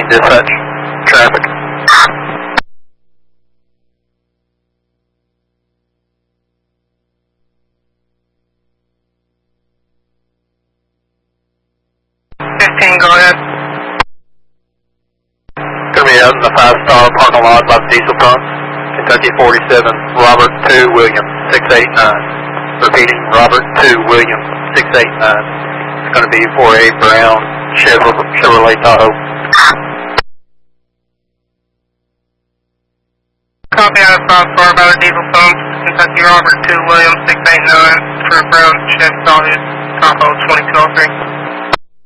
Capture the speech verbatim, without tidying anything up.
fifteen, dispatch. Traffic. fifteen, go ahead. Gonna be out in the five star parking lot by the diesel pump. Kentucky forty-seven, Robert two, William, six eight nine. Repeating, Robert two, William, six eight nine. It's gonna be for a brown Chevrolet, Chevrolet Tahoe. Copy out of five star by the diesel pump. Kentucky Robert two, William, six eight nine for a brown Chevy Tahoe twenty-two oh three.